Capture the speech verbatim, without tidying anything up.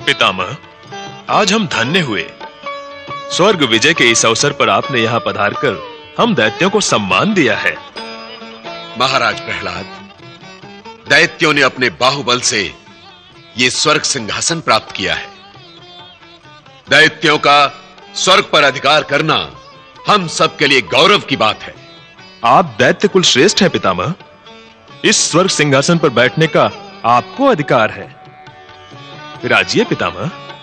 पितामह, आज हम धन्य हुए। स्वर्ग विजय के इस अवसर पर आपने यहाँ पधारकर हम दैत्यों को सम्मान दिया है। महाराज प्रहलाद, दैत्यों ने अपने बाहुबल से ये स्वर्ग सिंहासन प्राप्त किया है। दैत्यों का स्वर्ग पर अधिकार करना हम सबके लिए गौरव की बात है। आप दैत्य कुल श्रेष्ठ हैं पितामह। इस स्वर्ग सिंहासन पर बैठने का आपको अधिकार है। राजिए पितामह।